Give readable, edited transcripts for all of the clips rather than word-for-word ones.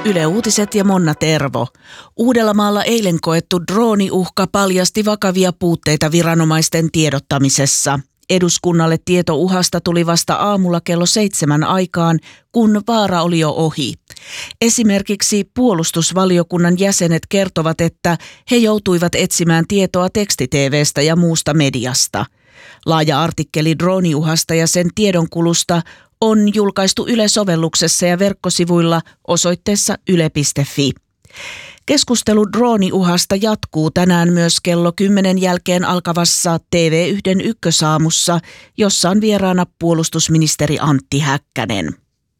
Yle Uutiset ja Monna Tervo. Uudellamaalla eilen koettu drooniuhka paljasti vakavia puutteita viranomaisten tiedottamisessa. Eduskunnalle tieto uhasta tuli vasta aamulla kello 7 aikaan, kun vaara oli jo ohi. Esimerkiksi puolustusvaliokunnan jäsenet kertovat, että he joutuivat etsimään tietoa teksti-TV:stä ja muusta mediasta. Laaja artikkeli drooniuhasta ja sen tiedonkulusta on julkaistu Yle-sovelluksessa ja verkkosivuilla osoitteessa yle.fi. Keskustelu drooniuhasta jatkuu tänään myös kello 10 jälkeen alkavassa TV1 ykkösaamussa, jossa on vieraana puolustusministeri Antti Häkkänen.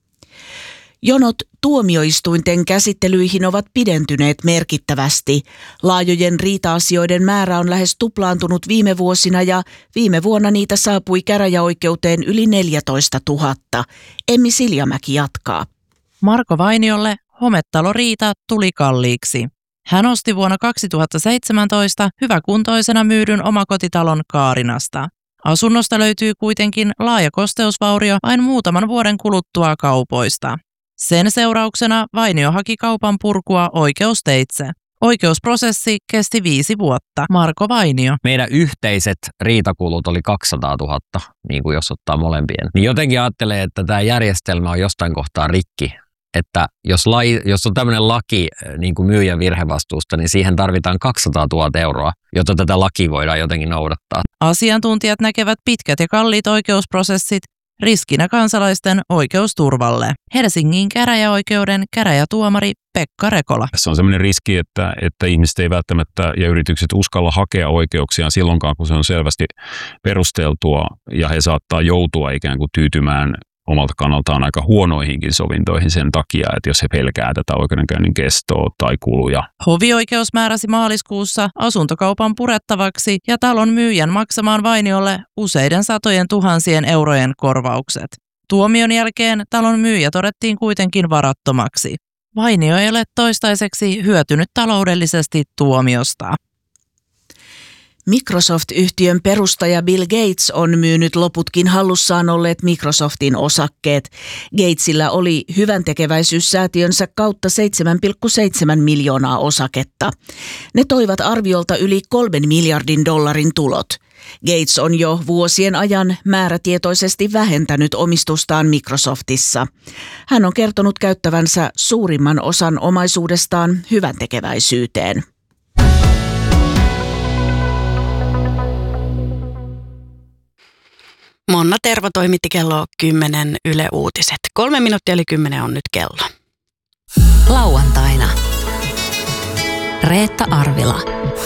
Jonot tuomioistuinten käsittelyihin ovat pidentyneet merkittävästi. Laajojen riita-asioiden määrä on lähes tuplaantunut viime vuosina ja viime vuonna niitä saapui käräjäoikeuteen yli 14 000. Emmi Siljamäki jatkaa. Marko Vainiolle hometaloriita tuli kalliiksi. Hän osti vuonna 2017 hyväkuntoisena myydyn omakotitalon Kaarinasta. Asunnosta löytyy kuitenkin laaja kosteusvaurio vain muutaman vuoden kuluttua kaupoista. Sen seurauksena Vainio haki kaupan purkua oikeusteitse. Oikeusprosessi kesti 5 vuotta. Marko Vainio. Meidän yhteiset riitakulut oli 200 000, niin kuin jos ottaa molempien. Niin jotenkin ajattelee, että tämä järjestelmä on jostain kohtaa rikki. Että jos on tämmöinen laki niin kuin myyjän virhevastuusta, niin siihen tarvitaan 200 000 euroa, jotta tätä lakia voidaan jotenkin noudattaa. Asiantuntijat näkevät pitkät ja kalliit oikeusprosessit riskinä kansalaisten oikeusturvalle. Helsingin käräjäoikeuden käräjätuomari Pekka Rekola. Se on sellainen riski, että ihmiset ei välttämättä ja yritykset uskalla hakea oikeuksiaan silloinkaan, kun se on selvästi perusteltua ja he saattaa joutua ikään kuin tyytymään omalta kannaltaan aika huonoihinkin sovintoihin sen takia, että jos he pelkää tätä oikeudenkäynnin kestoa tai kuluja. Hovioikeus määräsi maaliskuussa asuntokaupan purettavaksi ja talon myyjän maksamaan Vainiolle useiden satojen tuhansien eurojen korvaukset. Tuomion jälkeen talon myyjä todettiin kuitenkin varattomaksi. Vainio ei ole toistaiseksi hyötynyt taloudellisesti tuomiosta. Microsoft-yhtiön perustaja Bill Gates on myynyt loputkin hallussaan olleet Microsoftin osakkeet. Gatesillä oli hyväntekeväisyyssäätiönsä kautta 7,7 miljoonaa osaketta. Ne toivat arviolta yli 3 miljardin dollarin tulot. Gates on jo vuosien ajan määrätietoisesti vähentänyt omistustaan Microsoftissa. Hän on kertonut käyttävänsä suurimman osan omaisuudestaan hyväntekeväisyyteen. Monna Tervo toimitti kello 10 Yle Uutiset. 3 minuuttia yli 10 on nyt kello. Lauantaina. Reetta Arvila.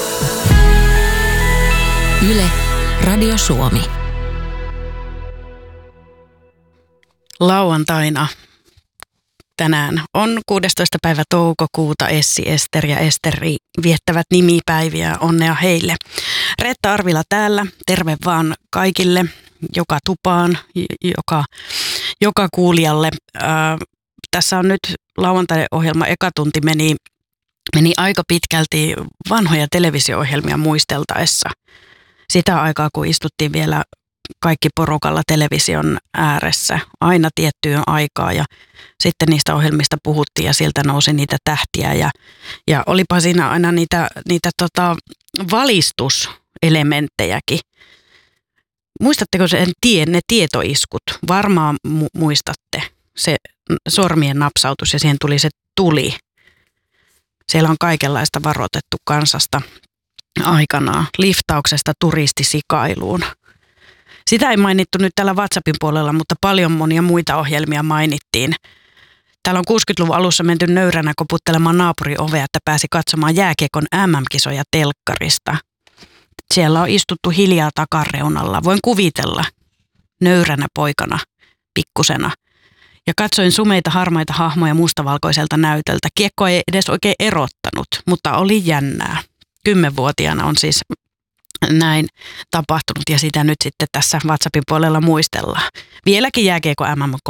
Yle Radio Suomi. Lauantaina tänään on 16. päivä toukokuuta. Essi, Ester ja Esteri viettävät nimipäiviä. Onnea heille. Reetta Arvila täällä. Terve vaan kaikille. Joka tupaan, joka kuulijalle. Tässä on nyt lauantai-ohjelma eka tunti meni aika pitkälti vanhoja televisio-ohjelmia muisteltaessa. Sitä aikaa, kun istuttiin vielä kaikki porukalla television ääressä aina tiettyyn aikaa ja sitten niistä ohjelmista puhuttiin ja sieltä nousi niitä tähtiä ja olipa siinä aina niitä valistuselementtejäkin. Muistatteko ne tietoiskut? Varmaan muistatte. Se sormien napsautus ja siihen tuli se tuli. Siellä on kaikenlaista varoitettu kansasta aikanaan. Liftauksesta turistisikailuun. Sitä ei mainittu nyt täällä WhatsAppin puolella, mutta paljon monia muita ohjelmia mainittiin. Täällä on 60-luvun alussa menty nöyränä koputtelemaan naapurin ovea, että pääsi katsomaan jääkiekon MM-kisoja telkkarista. Siellä on istuttu hiljaa takareunalla. Voin kuvitella nöyränä poikana, pikkusena. Ja katsoin sumeita harmaita hahmoja mustavalkoiselta näytöltä. Kiekko ei edes oikein erottanut, mutta oli jännää. 10-vuotiaana on siis näin tapahtunut ja sitä nyt sitten tässä WhatsAppin puolella muistellaan. Vieläkin jääkiekko MM